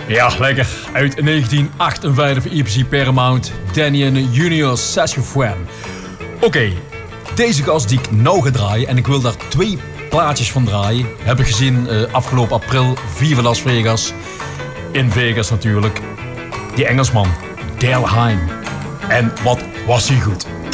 Ja, lekker. Uit 1958 EPC Paramount, Daniel Junior Saxophone. Oké, deze gast die ik nou ga draaien, en ik wil daar 2 plaatjes van draaien, heb ik gezien afgelopen april, Viva Las Vegas. In Vegas natuurlijk. Die Engelsman, Dale Haim. En wat was hij goed.